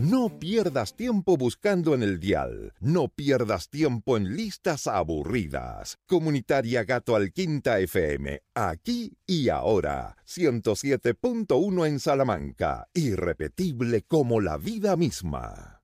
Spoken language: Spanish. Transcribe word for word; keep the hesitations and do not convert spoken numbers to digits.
No pierdas tiempo buscando en el dial. No pierdas tiempo en listas aburridas. Comunitaria Gato Alquinta F M, aquí y ahora. ciento siete punto uno en Salamanca. Irrepetible como la vida misma.